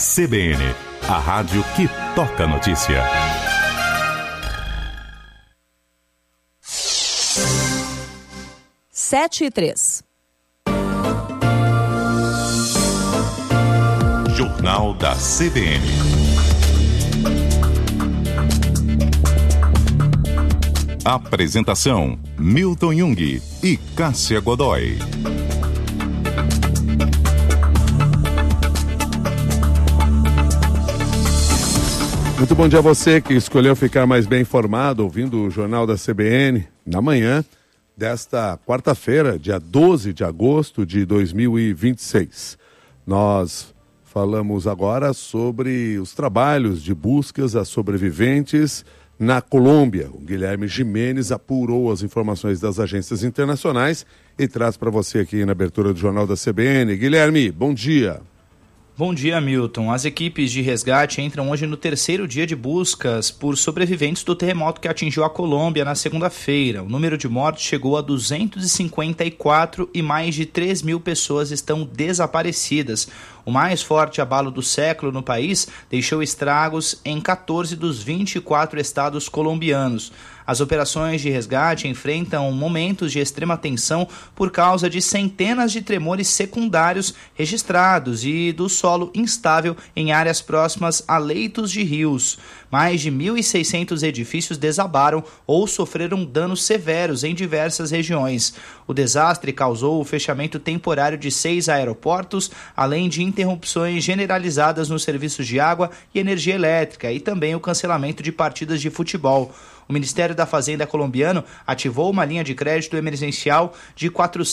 CBN, a rádio que toca notícia. Sete e 3. Jornal da CBN. Apresentação: Milton Jung e Cássia Godoy. Muito bom dia a você que escolheu ficar mais bem informado ouvindo o Jornal da CBN na manhã desta quarta-feira, dia 12 de agosto de 2026. Nós falamos agora sobre os trabalhos de buscas a sobreviventes na Colômbia. O Guilherme Gimenez apurou as informações das agências internacionais e traz para você aqui na abertura do Jornal da CBN. Guilherme, bom dia. Bom dia, Milton. As equipes de resgate entram hoje no terceiro dia de buscas por sobreviventes do terremoto que atingiu a Colômbia na segunda-feira. O número de mortes chegou a 254 e mais de 3.000 pessoas estão desaparecidas. O mais forte abalo do século no país deixou estragos em 14 dos 24 estados colombianos. As operações de resgate enfrentam momentos de extrema tensão por causa de centenas de tremores secundários registrados e do solo instável em áreas próximas a leitos de rios. Mais de 1.600 edifícios desabaram ou sofreram danos severos em diversas regiões. O desastre causou o fechamento temporário de 6 aeroportos, além de interrupções generalizadas nos serviços de água e energia elétrica e também o cancelamento de partidas de futebol. O Ministério da Fazenda colombiano ativou uma linha de crédito emergencial de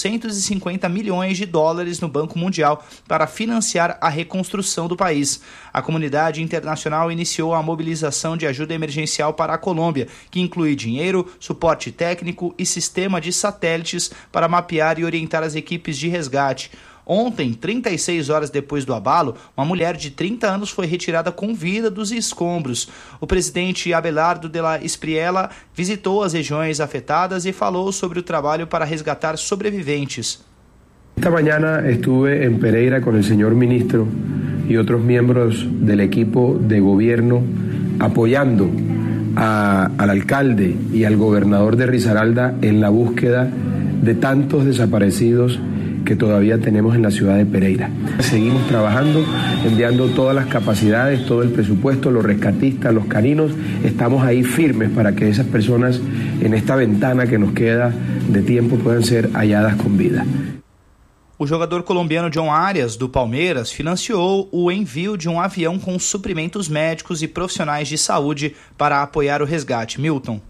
450 milhões de dólares no Banco Mundial para financiar a reconstrução do país. A comunidade internacional iniciou a mobilização de ajuda emergencial para a Colômbia, que inclui dinheiro, suporte técnico e sistema de satélites para mapear e orientar as equipes de resgate. Ontem, 36 horas depois do abalo, uma mulher de 30 anos foi retirada com vida dos escombros. O presidente Abelardo de la Espriella visitou as regiões afetadas e falou sobre o trabalho para resgatar sobreviventes. Esta mañana estuve en Pereira con el señor ministro y otros miembros del equipo de gobierno apoyando al alcalde y al gobernador de Risaralda en la búsqueda de tantos desaparecidos que todavía tenemos en la ciudad de Pereira. Seguimos trabajando, enviando todas las capacidades, todo el presupuesto, los rescatistas, los caninos. Estamos ahí firmes para que esas personas en esta ventana que nos queda de tiempo puedan ser halladas con vida. O jogador colombiano John Arias, do Palmeiras, financiou o envio de um avião com suprimentos médicos e profissionais de saúde para apoiar o resgate. Milton.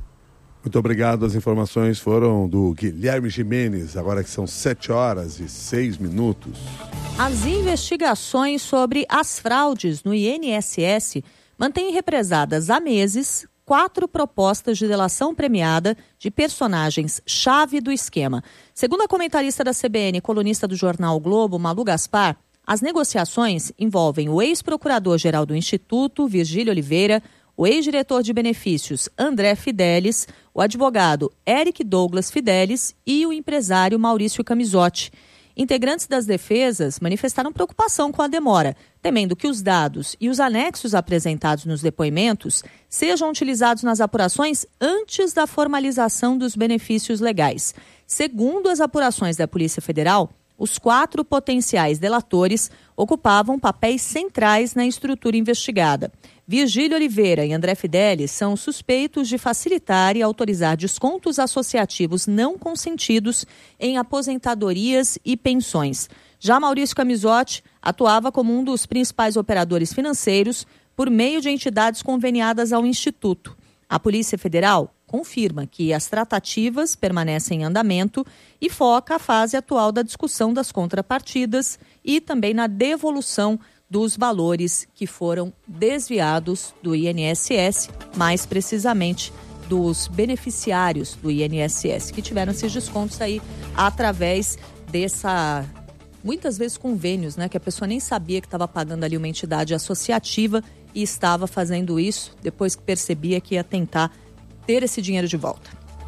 Muito obrigado. As informações foram do Guilherme Gimenez, agora que são 7 horas e 6 minutos. As investigações sobre as fraudes no INSS mantêm represadas há meses 4 propostas de delação premiada de personagens-chave do esquema. Segundo a comentarista da CBN e colunista do jornal o Globo, Malu Gaspar, as negociações envolvem o ex-procurador-geral do Instituto, Virgílio Oliveira, o ex-diretor de benefícios André Fidelis, o advogado Eric Douglas Fidelis e o empresário Maurício Camisotti. Integrantes das defesas manifestaram preocupação com a demora, temendo que os dados e os anexos apresentados nos depoimentos sejam utilizados nas apurações antes da formalização dos benefícios legais. Segundo as apurações da Polícia Federal, os 4 potenciais delatores ocupavam papéis centrais na estrutura investigada. Virgílio Oliveira e André Fidelis são suspeitos de facilitar e autorizar descontos associativos não consentidos em aposentadorias e pensões. Já Maurício Camisotti atuava como um dos principais operadores financeiros por meio de entidades conveniadas ao Instituto. A Polícia Federal confirma que as tratativas permanecem em andamento e foca a fase atual da discussão das contrapartidas e também na devolução dos valores que foram desviados do INSS, mais precisamente dos beneficiários do INSS, que tiveram esses descontos aí através dessa, muitas vezes convênios, né, que a pessoa nem sabia que estava pagando ali uma entidade associativa e estava fazendo isso depois que percebia que ia tentar ter esse dinheiro de volta.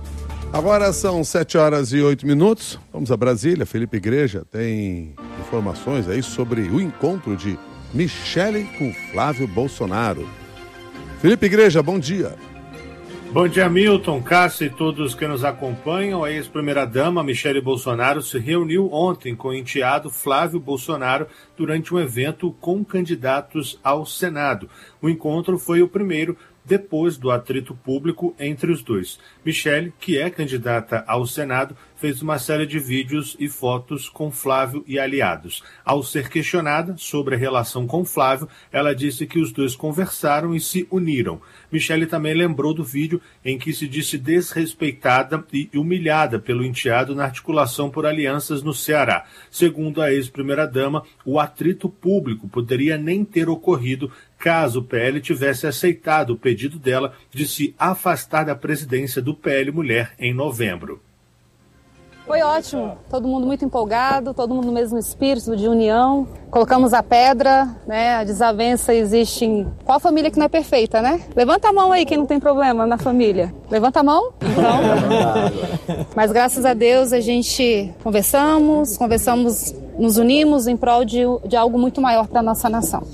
Agora são 7 horas e 8 minutos. Vamos a Brasília. Felipe Igreja tem informações aí sobre o encontro de Michele com Flávio Bolsonaro. Felipe Igreja, bom dia. Bom dia, Milton, Cássia e todos que nos acompanham. A ex-primeira-dama Michele Bolsonaro se reuniu ontem com o enteado Flávio Bolsonaro durante um evento com candidatos ao Senado. O encontro foi o primeiro depois do atrito público entre os dois. Michele, que é candidata ao Senado, fez uma série de vídeos e fotos com Flávio e aliados. Ao ser questionada sobre a relação com Flávio, ela disse que os dois conversaram e se uniram. Michele também lembrou do vídeo em que se disse desrespeitada e humilhada pelo enteado na articulação por alianças no Ceará. Segundo a ex-primeira-dama, o atrito público poderia nem ter ocorrido caso o PL tivesse aceitado o pedido dela de se afastar da presidência do PL Mulher em novembro. Foi ótimo, todo mundo muito empolgado, todo mundo no mesmo espírito de união. Colocamos a pedra, né? A desavença existe em... Qual família que não é perfeita, né? Levanta a mão aí quem não tem problema na família. Levanta a mão? Então... Mas graças a Deus a gente conversamos, nos unimos em prol de algo muito maior para a nossa nação.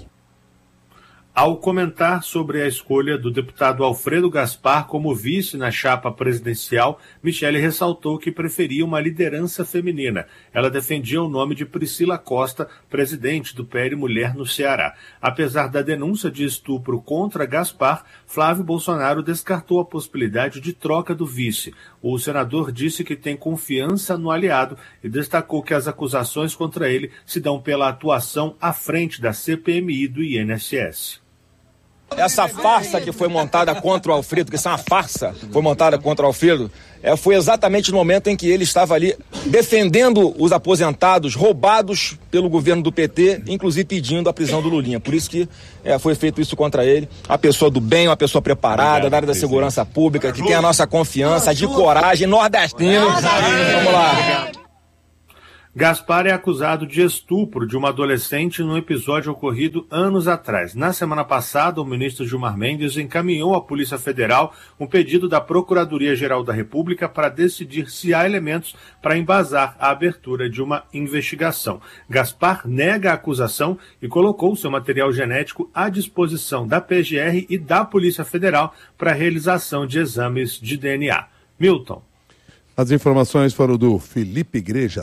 Ao comentar sobre a escolha do deputado Alfredo Gaspar como vice na chapa presidencial, Michele ressaltou que preferia uma liderança feminina. Ela defendia o nome de Priscila Costa, presidente do PL Mulher no Ceará. Apesar da denúncia de estupro contra Gaspar, Flávio Bolsonaro descartou a possibilidade de troca do vice. O senador disse que tem confiança no aliado e destacou que as acusações contra ele se dão pela atuação à frente da CPMI do INSS. Essa farsa que foi montada contra o Alfredo, que isso é uma farsa, foi montada contra o Alfredo, foi exatamente no momento em que ele estava ali defendendo os aposentados roubados pelo governo do PT, inclusive pedindo a prisão do Lulinha. Por isso que foi feito isso contra ele. Uma pessoa do bem, uma pessoa preparada, da área da segurança pública, que tem a nossa confiança, de coragem, nordestino. Vamos lá. Gaspar é acusado de estupro de uma adolescente num episódio ocorrido anos atrás. Na semana passada, o ministro Gilmar Mendes encaminhou à Polícia Federal um pedido da Procuradoria-Geral da República para decidir se há elementos para embasar a abertura de uma investigação. Gaspar nega a acusação e colocou seu material genético à disposição da PGR e da Polícia Federal para a realização de exames de DNA. Milton. As informações foram do Felipe Igreja,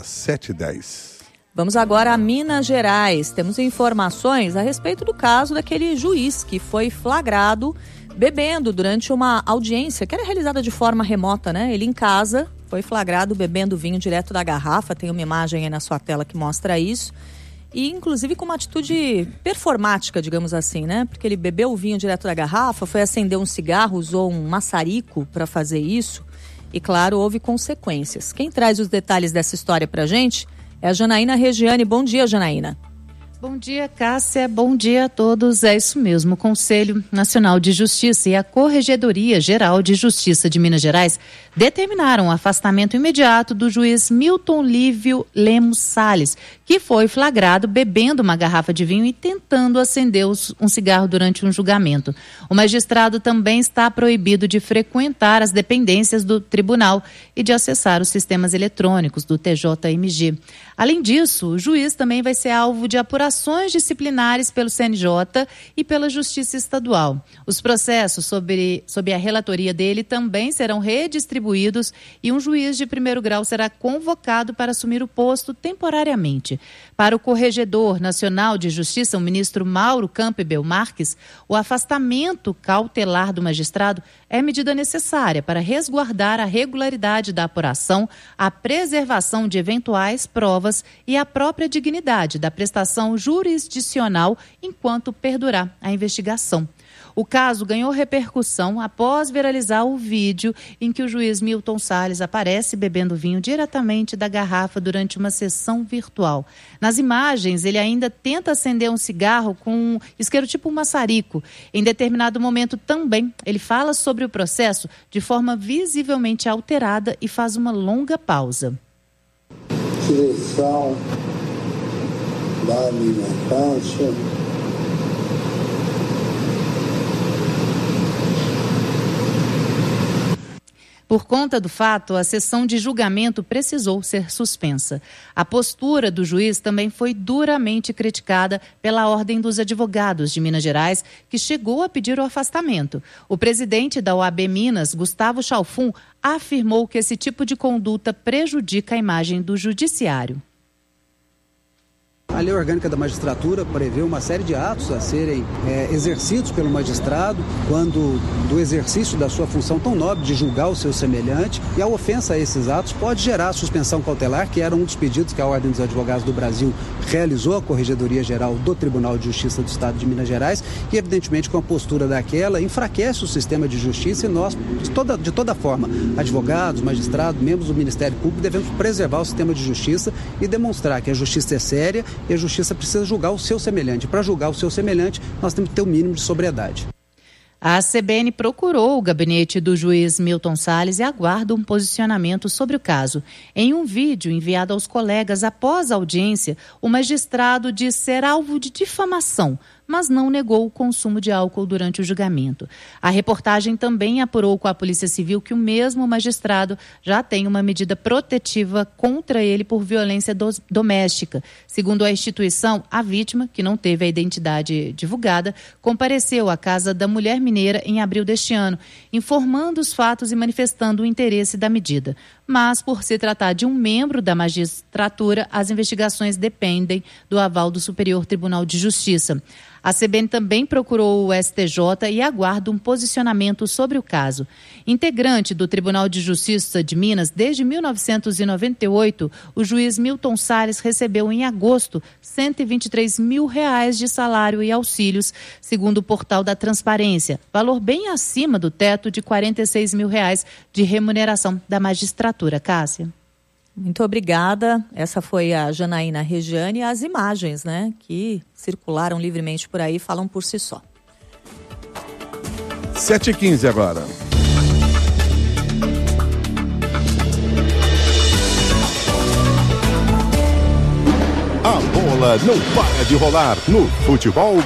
710. Vamos agora a Minas Gerais. Temos informações a respeito do caso daquele juiz que foi flagrado bebendo durante uma audiência que era realizada de forma remota, né? Ele em casa foi flagrado bebendo vinho direto da garrafa. Tem uma imagem aí na sua tela que mostra isso. E inclusive com uma atitude performática, digamos assim, né? Porque ele bebeu o vinho direto da garrafa, foi acender um cigarro, usou um maçarico para fazer isso. E, claro, houve consequências. Quem traz os detalhes dessa história pra gente é a Janaína Regiane. Bom dia, Janaína. Bom dia, Cássia. Bom dia a todos. É isso mesmo. O Conselho Nacional de Justiça e a Corregedoria Geral de Justiça de Minas Gerais determinaram o afastamento imediato do juiz Milton Lívio Lemos Salles, que foi flagrado bebendo uma garrafa de vinho e tentando acender um cigarro durante um julgamento. O magistrado também está proibido de frequentar as dependências do tribunal e de acessar os sistemas eletrônicos do TJMG. Além disso, o juiz também vai ser alvo de apurações disciplinares pelo CNJ e pela Justiça Estadual. Os processos sob a relatoria dele também serão redistribuídos e um juiz de primeiro grau será convocado para assumir o posto temporariamente. Para o Corregedor Nacional de Justiça, o ministro Mauro Campbell Marques, o afastamento cautelar do magistrado é medida necessária para resguardar a regularidade da apuração, a preservação de eventuais provas e a própria dignidade da prestação jurisdicional enquanto perdurar a investigação. O caso ganhou repercussão após viralizar o vídeo em que o juiz Milton Salles aparece bebendo vinho diretamente da garrafa durante uma sessão virtual. Nas imagens, ele ainda tenta acender um cigarro com um isqueiro tipo um maçarico. Em determinado momento também, ele fala sobre o processo de forma visivelmente alterada e faz uma longa pausa. Direção da alimentância. Por conta do fato, a sessão de julgamento precisou ser suspensa. A postura do juiz também foi duramente criticada pela Ordem dos Advogados de Minas Gerais, que chegou a pedir o afastamento. O presidente da OAB Minas, Gustavo Chalfun, afirmou que esse tipo de conduta prejudica a imagem do judiciário. A lei orgânica da magistratura prevê uma série de atos a serem exercidos pelo magistrado quando do exercício da sua função tão nobre de julgar o seu semelhante, e a ofensa a esses atos pode gerar suspensão cautelar, que era um dos pedidos que a Ordem dos Advogados do Brasil realizou à Corregedoria Geral do Tribunal de Justiça do Estado de Minas Gerais, e evidentemente com a postura daquela enfraquece o sistema de justiça, e nós, de toda forma, advogados, magistrados, membros do Ministério Público, devemos preservar o sistema de justiça e demonstrar que a justiça é séria e a justiça precisa julgar o seu semelhante. Para julgar o seu semelhante, nós temos que ter o mínimo de sobriedade. A CBN procurou o gabinete do juiz Milton Salles e aguarda um posicionamento sobre o caso. Em um vídeo enviado aos colegas após a audiência, o magistrado diz ser alvo de difamação, mas não negou o consumo de álcool durante o julgamento. A reportagem também apurou com a Polícia Civil que o mesmo magistrado já tem uma medida protetiva contra ele por violência doméstica. Segundo a instituição, a vítima, que não teve a identidade divulgada, compareceu à casa da mulher mineira em abril deste ano, informando os fatos e manifestando o interesse da medida. Mas, por se tratar de um membro da magistratura, as investigações dependem do aval do Superior Tribunal de Justiça. A CBN também procurou o STJ e aguarda um posicionamento sobre o caso. Integrante do Tribunal de Justiça de Minas desde 1998, o juiz Milton Salles recebeu em agosto R$123 mil de salário e auxílios, segundo o portal da Transparência, valor bem acima do teto de R$46 mil de remuneração da magistratura. Cássia. Muito obrigada. Essa foi a Janaína Regiane. As imagens, né, que circularam livremente por aí falam por si só. 7h15 agora. A bola não para de rolar no futebol